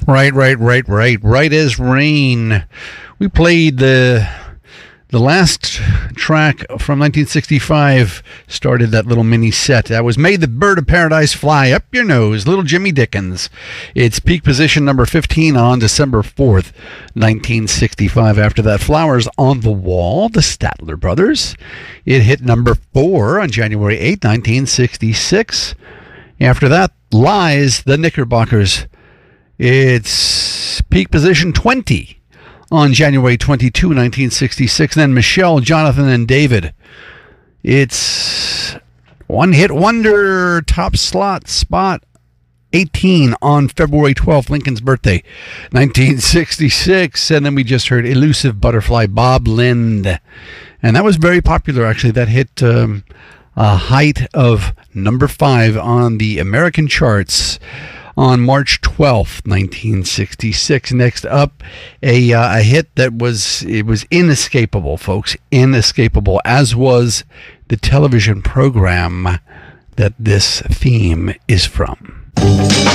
Right as rain. We played the last track from 1965, started that little mini set. That was May the Bird of Paradise Fly Up Your Nose, Little Jimmy Dickens. It's peak position number 15 on December 4th, 1965. After that, Flowers on the Wall, the Statler Brothers. It hit number 4 on January 8th, 1966. After that, Lies, the Knickerbockers. It's peak position 20 on January 22, 1966. Then Michelle, Jonathan, and David. It's one hit wonder, top slot spot 18 on February 12th, Lincoln's birthday, 1966. And then we just heard Elusive Butterfly, Bob Lind. And that was very popular, actually. That hit a height of number 5 on the American charts on March 12th, 1966. Next up, a hit that was inescapable, folks, inescapable, as was the television program that this theme is from.